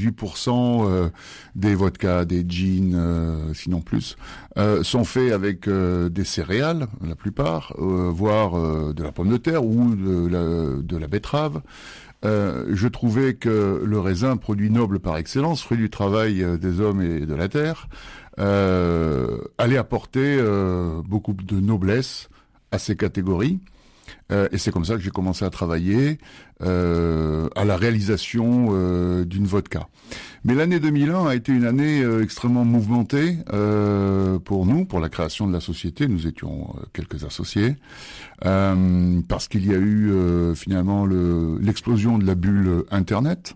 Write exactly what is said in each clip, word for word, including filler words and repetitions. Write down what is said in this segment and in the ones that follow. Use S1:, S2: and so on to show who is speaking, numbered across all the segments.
S1: quatre-vingt-dix-huit pour cent euh, des vodkas, des gins, euh, sinon plus, euh, sont faits avec euh, des céréales, la plupart, euh, voire euh, de la pomme de terre ou de la, de la betterave. Euh, je trouvais que le raisin, produit noble par excellence, fruit du travail euh, des hommes et de la terre, euh, allait apporter euh, beaucoup de noblesse à ces catégories. Euh, et c'est comme ça que j'ai commencé à travailler euh, à la réalisation euh, d'une vodka. Mais l'année deux mille un a été une année euh, extrêmement mouvementée euh, pour nous, pour la création de la société. Nous étions euh, quelques associés, euh, parce qu'il y a eu euh, finalement le, l'explosion de la bulle Internet.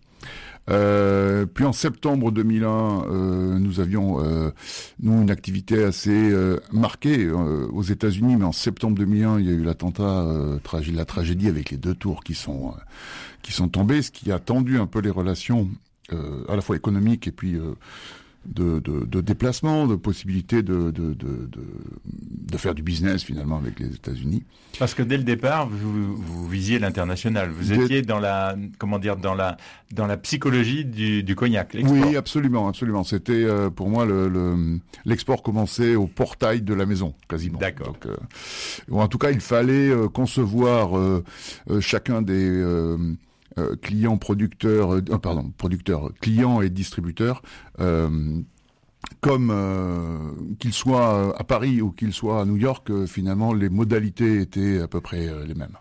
S1: Euh, puis en septembre deux mille un, euh, nous avions euh, nous une activité assez euh, marquée euh, aux États-Unis, mais en septembre deux mille un, il y a eu l'attentat, euh, tragé- la tragédie avec les deux tours qui sont euh, qui sont tombées, ce qui a tendu un peu les relations euh, à la fois économiques et puis euh, de, de, de déplacement, de possibilité de, de, de, de, de faire du business finalement avec les États-Unis.
S2: Parce que dès le départ, vous, vous visiez l'international. Vous
S1: Dès...
S2: étiez dans la, comment dire, dans la, dans la psychologie du, du cognac, l'export.
S1: Oui, absolument, absolument. C'était euh, pour moi le, le l'export commençait au portail de la maison, quasiment.
S2: D'accord.
S1: Donc, euh, ou en tout cas, il fallait euh, concevoir euh, euh, chacun des euh, Euh, clients, producteurs, euh, pardon, producteurs, clients et distributeurs, euh, comme euh, qu'ils soient à Paris ou qu'ils soient à New York, euh, finalement, les modalités étaient à peu près euh, les mêmes.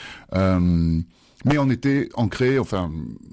S1: Euh, mais on était ancré, enfin,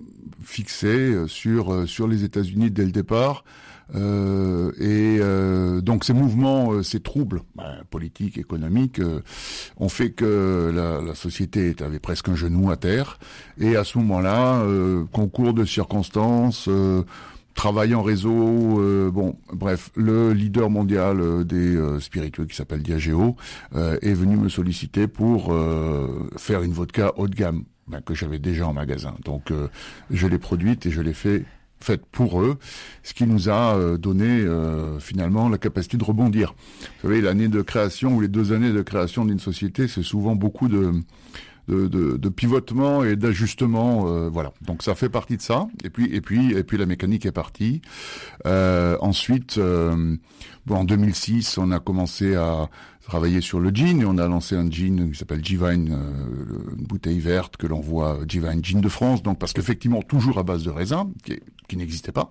S1: fixé sur euh, sur les États-Unis dès le départ. Euh, et euh, donc ces mouvements, euh, ces troubles ben, politiques, économiques, euh, ont fait que la, la société avait presque un genou à terre. Et à ce moment-là, euh, concours de circonstances, euh, travail en réseau, euh, bon, bref, le leader mondial euh, des euh, spiritueux qui s'appelle Diageo euh, est venu me solliciter pour euh, faire une vodka haut de gamme ben, que j'avais déjà en magasin. Donc euh, je l'ai produite et je l'ai fait faite pour eux, ce qui nous a euh, donné euh, finalement la capacité de rebondir. Vous savez, l'année de création ou les deux années de création d'une société, c'est souvent beaucoup de de, de, de pivotement et d'ajustement, euh, voilà. Donc ça fait partie de ça. Et puis et puis et puis la mécanique est partie. Euh, ensuite, euh, bon, en deux mille six, on a commencé à travailler sur le gin et on a lancé un gin qui s'appelle G-Vine, euh, une bouteille verte que l'on voit G-Vine Gin de France. Donc parce qu'effectivement toujours à base de raisin, qui, qui n'existait pas.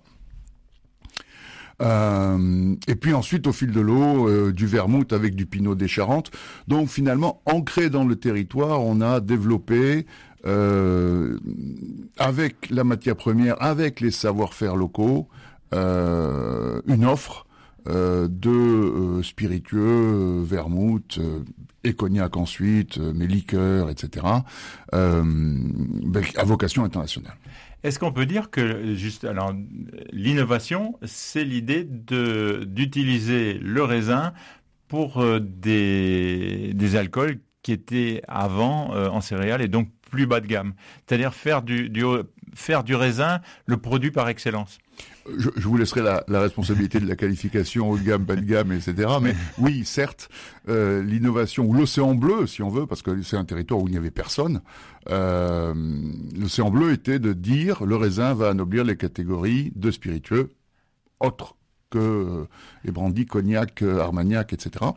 S1: Euh, et puis ensuite, au fil de l'eau, euh, du vermouth avec du pinot des Charentes. Donc finalement, ancré dans le territoire, on a développé, euh, avec la matière première, avec les savoir-faire locaux, euh, une offre euh, de euh, spiritueux, euh, vermouth euh, et cognac ensuite, euh, mes liqueurs, et cetera, euh, à vocation internationale.
S2: Est-ce qu'on peut dire que juste alors l'innovation, c'est l'idée de d'utiliser le raisin pour euh, des des alcools qui étaient avant euh, en céréales et donc plus bas de gamme, c'est-à-dire faire du, du faire du raisin le produit par excellence.
S1: Je, je vous laisserai la, la responsabilité de la qualification haut de gamme, bas de gamme, et cetera. Mais oui, certes, euh, l'innovation, ou l'océan bleu, si on veut, parce que c'est un territoire où il n'y avait personne, euh, l'océan bleu était de dire le raisin va anoblir les catégories de spiritueux autres que euh, les brandy, cognac, armagnac, et cetera.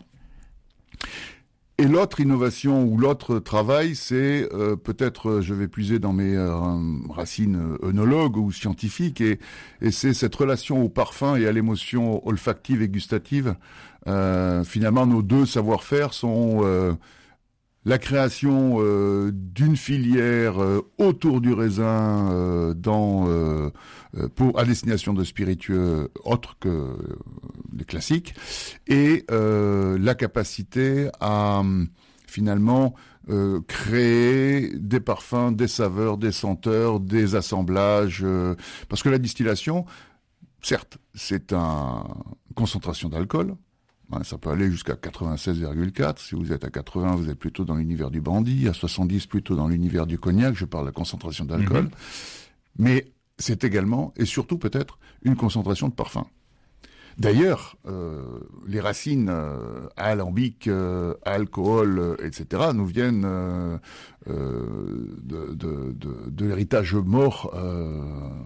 S1: Et l'autre innovation ou l'autre travail, c'est euh, peut-être, je vais puiser dans mes euh, racines œnologues ou scientifiques, et, et c'est cette relation au parfum et à l'émotion olfactive et gustative. Euh, finalement, nos deux savoir-faire sont euh, la création euh, d'une filière euh, autour du raisin euh, dans euh, pour à destination de spiritueux autres que euh, les classiques, et euh, la capacité à finalement euh, créer des parfums, des saveurs, des senteurs, des assemblages, euh, parce que la distillation, certes, c'est un, une concentration d'alcool. Ça peut aller jusqu'à quatre-vingt-seize virgule quatre. Si vous êtes à quatre-vingts, vous êtes plutôt dans l'univers du brandy. À soixante-dix, plutôt dans l'univers du cognac. Je parle de la concentration d'alcool. Mmh. Mais c'est également, et surtout peut-être, une concentration de parfum. D'ailleurs, euh, les racines euh, alambiques, euh, alcool, euh, et cetera, nous viennent euh, euh, de, de, de, de l'héritage mort euh,